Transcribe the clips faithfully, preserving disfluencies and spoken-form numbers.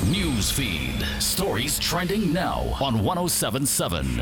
News feed. Stories trending now on one oh seven point seven.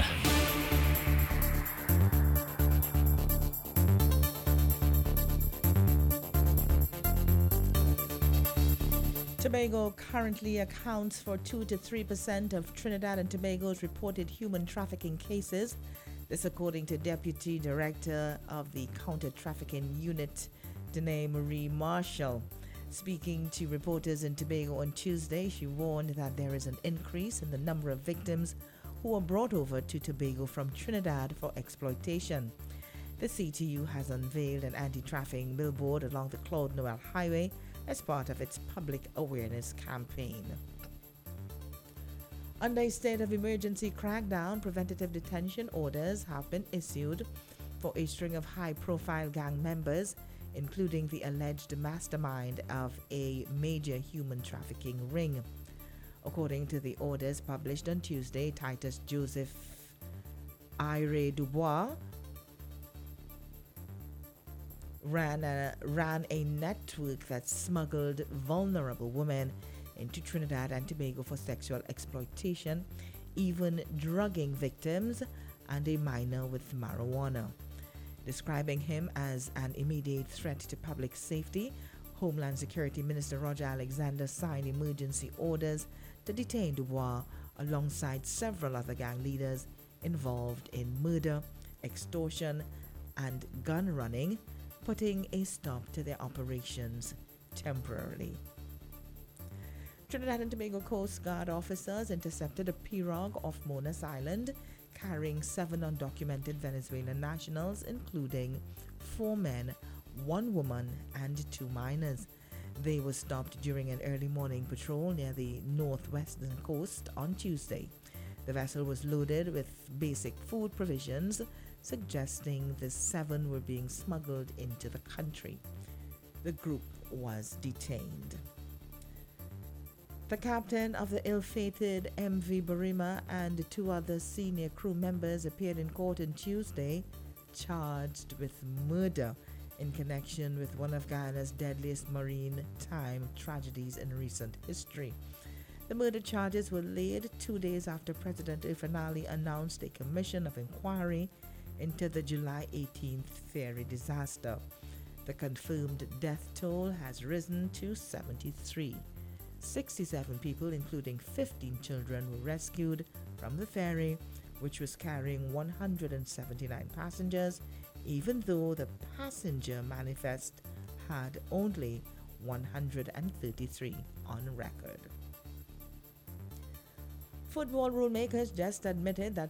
Tobago currently accounts for two to three percent of Trinidad and Tobago's reported human trafficking cases. This according to Deputy Director of the Counter Trafficking Unit, Danae Marie Marshall. Speaking to reporters in Tobago on Tuesday, she warned that there is an increase in the number of victims who are brought over to Tobago from Trinidad for exploitation. The C T U has unveiled an anti-trafficking billboard along the Claude Noel Highway as part of its public awareness campaign. Under a state of emergency crackdown, preventative detention orders have been issued for a string of high-profile gang members, including the alleged mastermind of a major human trafficking ring. According to the orders published on Tuesday, Titus Joseph Ire Dubois ran a, ran a network that smuggled vulnerable women into Trinidad and Tobago for sexual exploitation, even drugging victims and a minor with marijuana. Describing him as an immediate threat to public safety, Homeland Security Minister Roger Alexander signed emergency orders to detain Dubois alongside several other gang leaders involved in murder, extortion, and gun running, putting a stop to their operations temporarily. Trinidad and Tobago Coast Guard officers intercepted a pirogue off Monas Island carrying seven undocumented Venezuelan nationals, including four men, one woman, and two minors. They were stopped during an early morning patrol near the northwestern coast on Tuesday. The vessel was loaded with basic food provisions, suggesting the seven were being smuggled into the country. The group was detained. The captain of the ill-fated M V Barima and two other senior crew members appeared in court on Tuesday, charged with murder in connection with one of Guyana's deadliest maritime tragedies in recent history. The murder charges were laid two days after President Irfaan Ali announced a commission of inquiry into the July eighteenth ferry disaster. The confirmed death toll has risen to seventy-three. sixty-seven people, including fifteen children, were rescued from the ferry, which was carrying one hundred seventy-nine passengers, even though the passenger manifest had only one hundred thirty-three on record. Football rule makers just admitted that